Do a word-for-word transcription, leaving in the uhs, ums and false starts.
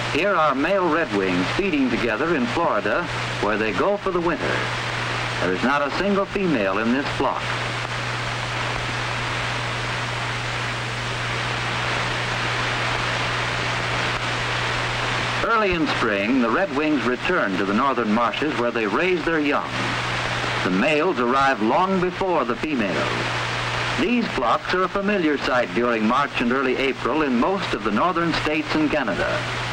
Here are male redwings feeding together in Florida, where they go for the winter. There is not a single female in this flock. Early in spring, the redwings return to the northern marshes where they raise their young. The males arrive long before the females. These flocks are a familiar sight during March and early April in most of the northern states and Canada.